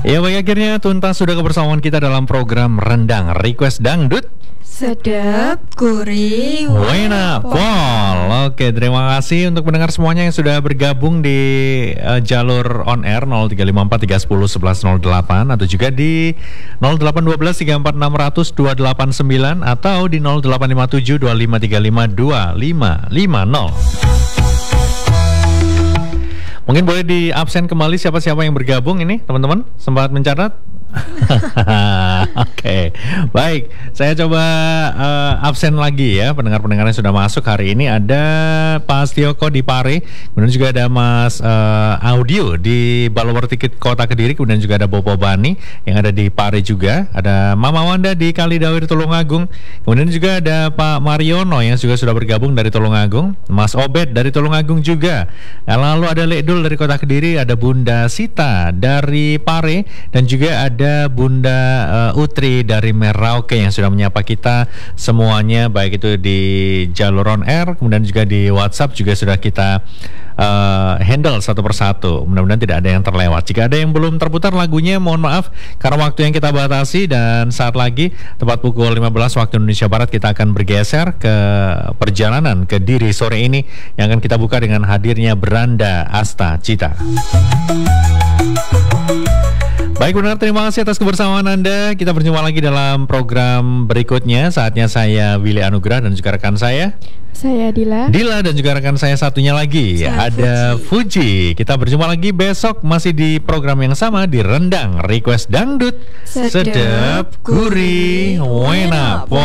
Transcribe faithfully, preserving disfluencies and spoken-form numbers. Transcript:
Ya baik, akhirnya tuntas sudah kebersamaan kita dalam program Rendang Request Dangdut Sedap, gurih, Wena Pol. Oke, terima kasih untuk pendengar semuanya yang sudah bergabung di uh, jalur on air nol tiga lima empat tiga satu nol satu satu nol delapan atau juga di nol delapan satu dua tiga empat enam nol nol dua delapan sembilan atau di nol delapan lima tujuh dua lima tiga lima dua lima lima nol. Mungkin boleh di absen kembali siapa-siapa yang bergabung ini, teman-teman. Sempat mencatat? Oke, okay. Baik. Saya coba uh, absen lagi ya. Pendengar-pendengar yang sudah masuk hari ini ada Pak Astioko di Pare, kemudian juga ada Mas uh, Audio di Balowerti Kota Kediri, kemudian juga ada Bopo Bani yang ada di Pare juga. Ada Mama Wanda di Kalidawir Tulungagung, kemudian juga ada Pak Mariono yang juga sudah bergabung dari Tulungagung, Mas Obed dari Tulungagung juga. Lalu ada Lekdul dari Kota Kediri, ada Bunda Sita dari Pare, dan juga ada Bunda uh, Utri dari Merauke yang sudah menyapa kita semuanya, baik itu di jalur on air, kemudian juga di WhatsApp juga sudah kita uh, handle satu persatu. Mudah-mudahan tidak ada yang terlewat. Jika ada yang belum terputar lagunya, mohon maaf karena waktu yang kita batasi, dan saat lagi tepat pukul lima belas waktu Indonesia Barat kita akan bergeser ke perjalanan ke Kediri sore ini yang akan kita buka dengan hadirnya Beranda Asta Cita. Baik benar, terima kasih atas kebersamaan Anda. Kita berjumpa lagi dalam program berikutnya. Saatnya saya Willy Anugrah dan juga rekan saya Saya Dila Dila dan juga rekan saya satunya lagi saya ada Fuji. Fuji. Kita berjumpa lagi besok masih di program yang sama di Rendang Request Dangdut. Sedap, Sedap, gurih, wena, pol.